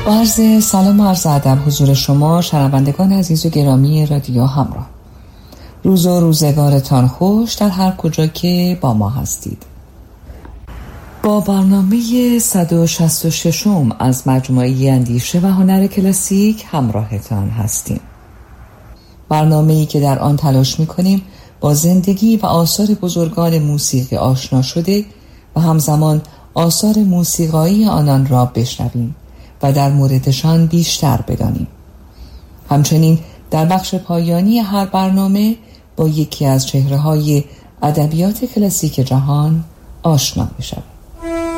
با عرض سلام و عرض ادب حضور شما شنوندگان عزیز و گرامی رادیو همراه. روز و روزگارتان خوش در هر کجا که با ما هستید. با برنامه 166 از مجموعه اندیشه و هنر کلاسیک همراهتان هستیم. برنامه‌ای که در آن تلاش می‌کنیم با زندگی و آثار بزرگان موسیقی آشنا شده و همزمان آثار موسیقایی آنان را بشنویم و در موردشان بیشتر بدانیم. همچنین در بخش پایانی هر برنامه با یکی از چهره‌های ادبیات کلاسیک جهان آشنا می‌شویم.